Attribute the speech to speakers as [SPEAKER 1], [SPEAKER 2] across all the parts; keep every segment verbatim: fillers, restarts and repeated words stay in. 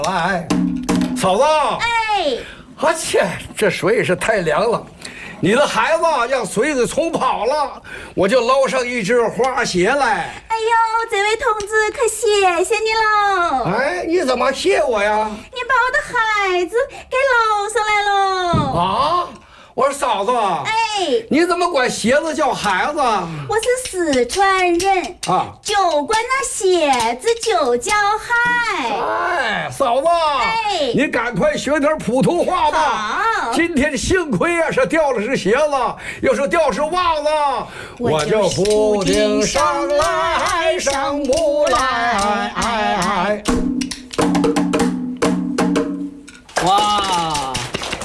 [SPEAKER 1] 来，嫂子。
[SPEAKER 2] 哎，
[SPEAKER 1] 我去，这水是太凉了。你的孩子让水给冲跑了，我就捞上一只花鞋来。
[SPEAKER 2] 哎呦，这位同志可谢谢你喽！
[SPEAKER 1] 哎，你怎么谢我呀？
[SPEAKER 2] 你把我的孩子给捞上来喽！
[SPEAKER 1] 啊！我说嫂子，
[SPEAKER 2] 哎，
[SPEAKER 1] 你怎么管鞋子叫孩子？
[SPEAKER 2] 我是四川人
[SPEAKER 1] 啊，
[SPEAKER 2] 就管那鞋子就叫孩。
[SPEAKER 1] 哎，嫂子，
[SPEAKER 2] 哎，
[SPEAKER 1] 你赶快学点普通话吧。
[SPEAKER 2] 好，
[SPEAKER 1] 今天幸亏啊是掉了只鞋子，要是掉是袜子，我就不定上来上不来。哎，
[SPEAKER 3] 哇！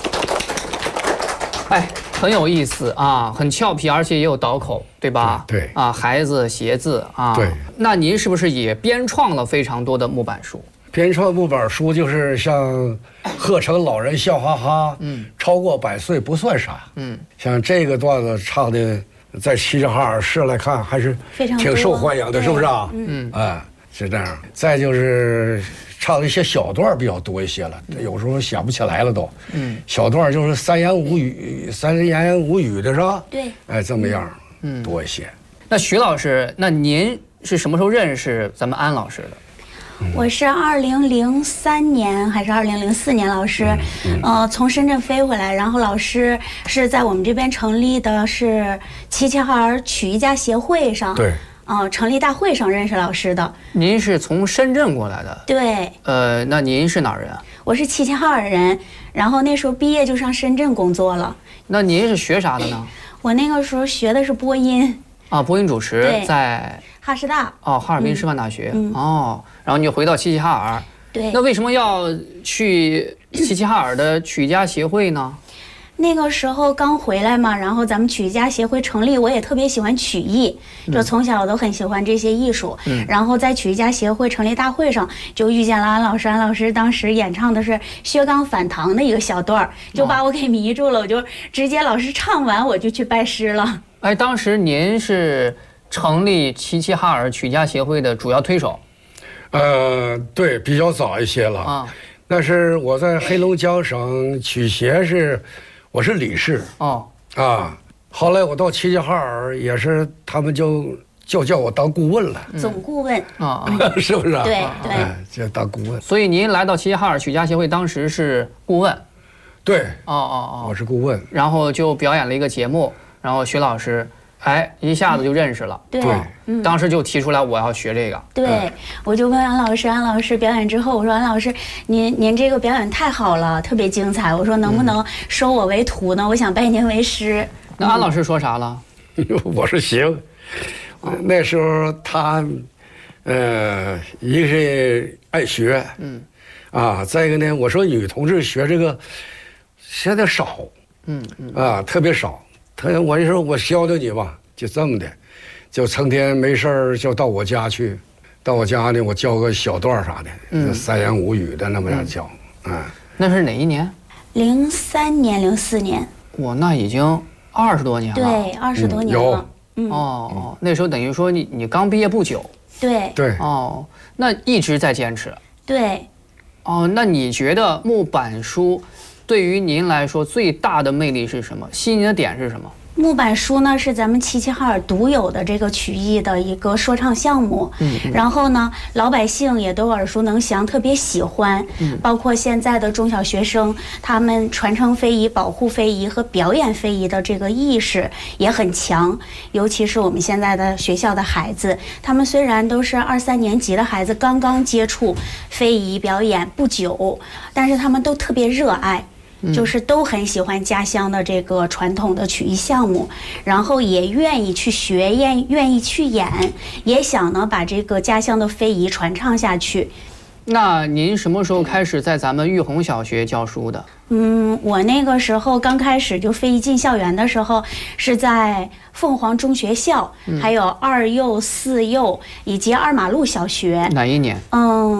[SPEAKER 3] 哎，很有意思啊，很俏皮，而且也有倒口，对吧？
[SPEAKER 1] 对
[SPEAKER 3] 啊，孩子鞋子啊。
[SPEAKER 1] 对。
[SPEAKER 3] 那您是不是也编创了非常多的木板书？
[SPEAKER 1] 编创木板书就是像贺成老人笑哈哈，嗯，超过百岁不算傻，嗯，像这个段子唱的，在齐齐哈尔市来看还是挺受欢迎的，是不是啊？嗯，哎，是这样。再就是唱的一些小段比较多一些了，有时候想不起来了都。嗯，小段就是三言五语、三言五语的是吧？
[SPEAKER 2] 对，
[SPEAKER 1] 哎，这么样，嗯，多一些。
[SPEAKER 3] 那徐老师，那您是什么时候认识咱们安老师的？
[SPEAKER 2] 我是二零零三年还是二零零四年，老师，呃，从深圳飞回来，然后老师是在我们这边成立的是齐齐哈尔曲艺家协会上，
[SPEAKER 1] 对，
[SPEAKER 2] 呃，成立大会上认识老师的。
[SPEAKER 3] 您是从深圳过来的？
[SPEAKER 2] 对。
[SPEAKER 3] 呃，那您是哪儿人啊？
[SPEAKER 2] 我是齐齐哈尔人，然后那时候毕业就上深圳工作了。
[SPEAKER 3] 那您是学啥的呢？
[SPEAKER 2] 我那个时候学的是播音。
[SPEAKER 3] 啊，播音主持在
[SPEAKER 2] 哈师大。
[SPEAKER 3] 哦，哈尔滨师范大学。嗯、哦，然后你就回到齐齐哈尔。
[SPEAKER 2] 对。
[SPEAKER 3] 那为什么要去齐齐哈尔的曲艺家协会呢？
[SPEAKER 2] 那个时候刚回来嘛，然后咱们曲艺家协会成立，我也特别喜欢曲艺，就从小都很喜欢这些艺术。嗯。然后在曲艺家协会成立大会上，就遇见了安老师。安老师当时演唱的是薛刚反唐的一个小段儿，就把我给迷住了。我就直接老师唱完，我就去拜师了。
[SPEAKER 3] 哎，当时您是成立齐齐哈尔曲家协会的主要推手？
[SPEAKER 1] 呃，对，比较早一些了啊。那是我在黑龙江省曲协是，我是理事哦啊。后来我到齐齐哈尔也是，他们就就叫我当顾问了，
[SPEAKER 2] 总顾问啊，
[SPEAKER 1] 是不是啊？
[SPEAKER 2] 对对，
[SPEAKER 1] 哎，就当顾问。
[SPEAKER 3] 所以您来到齐齐哈尔曲家协会，当时是顾问？
[SPEAKER 1] 对，
[SPEAKER 3] 哦哦哦，
[SPEAKER 1] 我是顾问。
[SPEAKER 3] 然后就表演了一个节目。然后徐老师，哎，一下子就认识了。
[SPEAKER 2] 对，
[SPEAKER 3] 嗯，当时就提出来我要学这个。
[SPEAKER 2] 对，我就问安老师，安老师表演之后，我说安老师，您您这个表演太好了，特别精彩。我说能不能收我为徒呢？我想拜您为师。
[SPEAKER 3] 那安老师说啥了？
[SPEAKER 1] 我说行。那时候他，呃，一个是爱学，嗯，啊，再一个呢，我说女同志学这个现在少，嗯嗯，啊，特别少。他我就说我教教你吧，就这么的，就成天没事儿就到我家去，到我家呢，我教个小段啥的，嗯，三言五语的那么样教，嗯。啊，
[SPEAKER 3] 那是哪一年？
[SPEAKER 2] 零三年、零四年。
[SPEAKER 3] 哇，那已经二十多年了。
[SPEAKER 2] 对，二十多年了。
[SPEAKER 3] 嗯，哦哦，那时候等于说你你刚毕业不久。
[SPEAKER 2] 对
[SPEAKER 1] 对。
[SPEAKER 3] 哦，那一直在坚持。
[SPEAKER 2] 对。
[SPEAKER 3] 哦，那你觉得木板书对于您来说最大的魅力是什么？吸引你的点是什么？
[SPEAKER 2] 木板书呢是咱们齐齐哈尔独有的这个曲艺的一个说唱项目，嗯，然后呢，老百姓也都耳熟能详，特别喜欢，嗯，包括现在的中小学生，他们传承非遗、保护非遗和表演非遗的这个意识也很强，尤其是我们现在的学校的孩子，他们虽然都是二三年级的孩子，刚刚接触非遗表演不久，但是他们都特别热爱。就是都很喜欢家乡的这个传统的曲艺项目，然后也愿意去学，愿愿意去演，也想呢把这个家乡的非遗传唱下去。
[SPEAKER 3] 那您什么时候开始在咱们玉红小学教书的？
[SPEAKER 2] 嗯，我那个时候刚开始就非遗进校园的时候，是在凤凰中学校，嗯、还有二幼、四幼以及二马路小学。
[SPEAKER 3] 哪一年？
[SPEAKER 2] 嗯。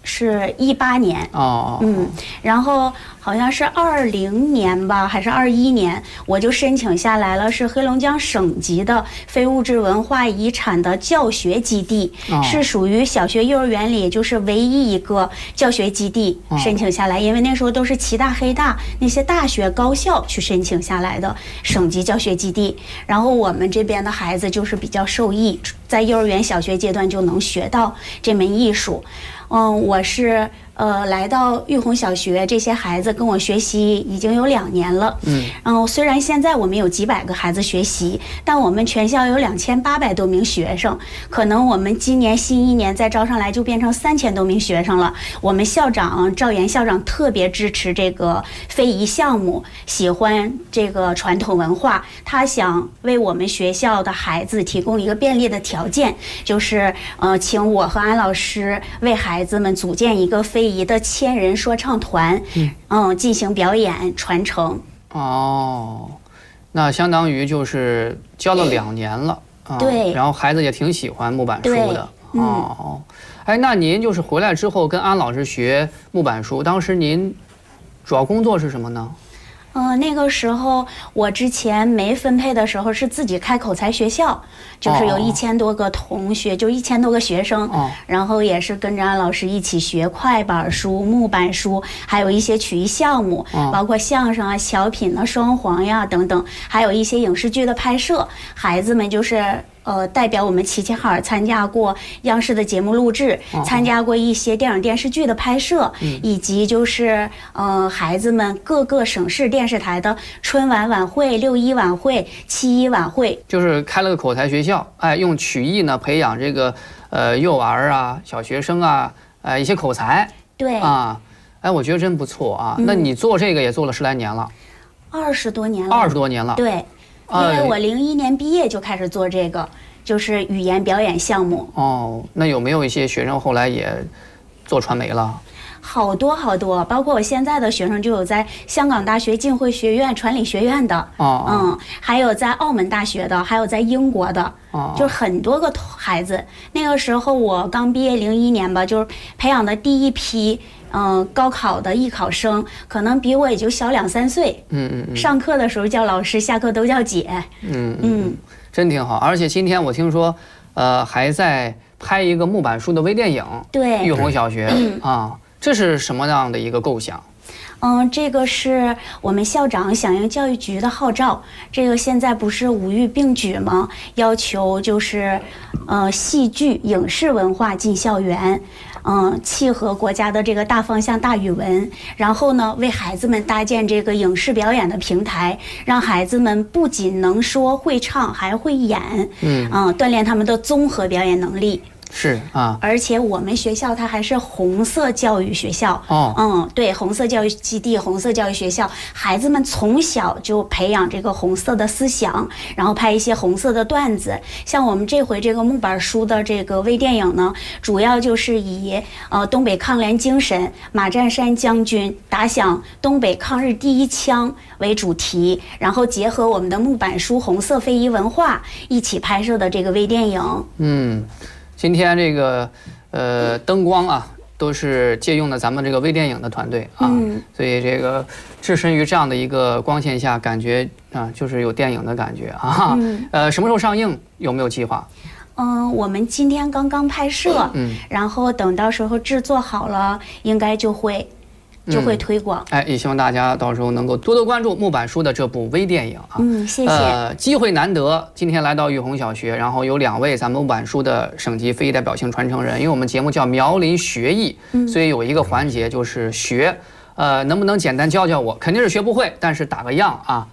[SPEAKER 2] 是一八年
[SPEAKER 3] 哦，
[SPEAKER 2] 嗯，然后好像是二零年吧，还是二一年，我就申请下来了，是黑龙江省级的非物质文化遗产的教学基地，
[SPEAKER 3] 哦、
[SPEAKER 2] 是属于小学幼儿园里就是唯一一个教学基地申请下来，哦、因为那时候都是齐大、黑大那些大学高校去申请下来的省级教学基地，然后我们这边的孩子就是比较受益，在幼儿园、小学阶段就能学到这门艺术。嗯，我是呃来到玉红小学，这些孩子跟我学习已经有两年了。嗯，然后虽然现在我们有几百个孩子学习，但我们全校有两千八百多名学生，可能我们今年新一年再招上来就变成三千多名学生了。我们校长赵岩校长特别支持这个非遗项目，喜欢这个传统文化，他想为我们学校的孩子提供一个便利的条件，就是呃请我和安老师为孩子孩子们组建一个非遗的千人说唱团，嗯，嗯，进行表演传承。
[SPEAKER 3] 哦，那相当于就是教了两年了，啊、
[SPEAKER 2] 对，
[SPEAKER 3] 然后孩子也挺喜欢木板书的。
[SPEAKER 2] 嗯、
[SPEAKER 3] 哦，哎，那您就是回来之后跟安老师学木板书，当时您主要工作是什么呢？
[SPEAKER 2] 嗯、呃，那个时候我之前没分配的时候是自己开口才学校，就是有一千多个同学，哦、就一千多个学生，哦、然后也是跟着安老师一起学快板书、木板书，还有一些曲艺项目，哦、包括相声啊、小品啊、双簧呀等等，还有一些影视剧的拍摄，孩子们就是。呃，代表我们齐齐哈尔参加过央视的节目录制，哦、参加过一些电影电视剧的拍摄，嗯、以及就是呃孩子们各个省市电视台的春晚晚会、六一晚会、七一晚会，
[SPEAKER 3] 就是开了个口才学校，哎，用曲艺呢培养这个呃幼儿啊、小学生啊，呃一些口才，
[SPEAKER 2] 对
[SPEAKER 3] 啊，哎，我觉得真不错啊。嗯、那你做这个也做了十来年了，
[SPEAKER 2] 二十多年了，
[SPEAKER 3] 二十多年了，
[SPEAKER 2] 对。因为我零一年毕业就开始做这个，就是语言表演项目。
[SPEAKER 3] 哦，那有没有一些学生后来也做传媒了？
[SPEAKER 2] 好多好多，包括我现在的学生就有在香港大学浸会学院传理学院的，哦，嗯，还有在澳门大学的，还有在英国的，哦，就很多个孩子。那个时候我刚毕业零一年吧，就是培养的第一批。嗯、呃，高考的艺考生可能比我也就小两三岁。嗯嗯嗯。上课的时候叫老师，下课都叫姐。
[SPEAKER 3] 嗯嗯，真挺好。而且今天我听说，呃，还在拍一个木板书的微电影。
[SPEAKER 2] 对。
[SPEAKER 3] 玉红小学、嗯、啊，这是什么样的一个构想？
[SPEAKER 2] 嗯，这个是我们校长响应教育局的号召。这个现在不是五育并举吗？要求就是，呃，戏剧、影视文化进校园。嗯，契合国家的这个大方向、大语文，然后呢，为孩子们搭建这个影视表演的平台，让孩子们不仅能说会唱，还会演，嗯，嗯，锻炼他们的综合表演能力。
[SPEAKER 3] 是啊，
[SPEAKER 2] 而且我们学校它还是红色教育学校哦，嗯，对，红色教育基地、红色教育学校，孩子们从小就培养这个红色的思想，然后拍一些红色的段子。像我们这回这个木板书的这个微电影呢，主要就是以呃东北抗联精神，马占山将军打响东北抗日第一枪为主题，然后结合我们的木板书、红色非遗文化一起拍摄的这个微电影。
[SPEAKER 3] 嗯。今天这个呃灯光啊，都是借用的咱们这个微电影的团队啊，嗯、所以这个置身于这样的一个光线下，感觉啊就是有电影的感觉啊。嗯、呃，什么时候上映？有没有计划？
[SPEAKER 2] 嗯，我们今天刚刚拍摄，嗯，然后等到时候制作好了，应该就会。就会推广、
[SPEAKER 3] 嗯，哎，也希望大家到时候能够多多关注木板书的这部微电影啊。
[SPEAKER 2] 嗯，谢谢。
[SPEAKER 3] 呃，机会难得，今天来到玉红小学，然后有两位咱们木板书的省级非遗代表性传承人，因为我们节目叫苗林学艺，嗯、所以有一个环节就是学，呃，能不能简单教教我？肯定是学不会，但是打个样啊。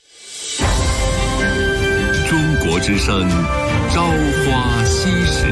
[SPEAKER 4] 中国之声，朝花夕拾。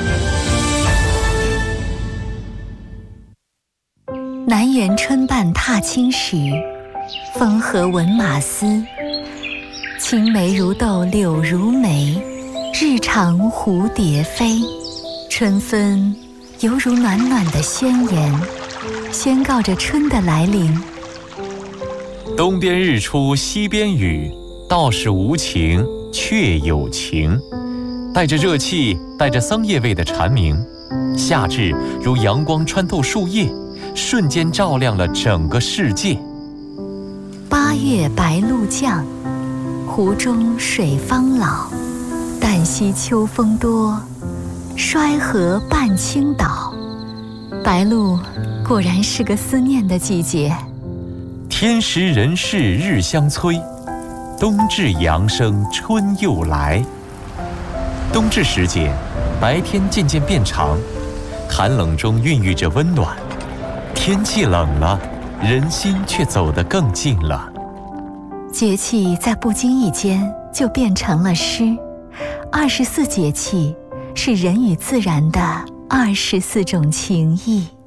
[SPEAKER 5] 南园春半踏青时，风和闻马嘶。青梅如豆柳如眉，日长蝴蝶飞。春分犹如暖暖的宣言，宣告着春的来临。
[SPEAKER 6] 东边日出西边雨，道是无晴却有晴。带着热气，带着桑叶味的蝉鸣， 夏至如阳光穿透树叶，瞬间照亮了整个世界。
[SPEAKER 5] 八月白露降，湖中水方老。旦夕秋风多，衰河半倾倒。白露果然是个思念的季节。
[SPEAKER 6] 天时人事日相催，冬至阳生春又来。冬至时节，白天渐渐变长，寒冷中孕育着温暖。天气冷了，人心却走得更近了。
[SPEAKER 5] 节气在不经意间就变成了诗。二十四节气是人与自然的二十四种情谊。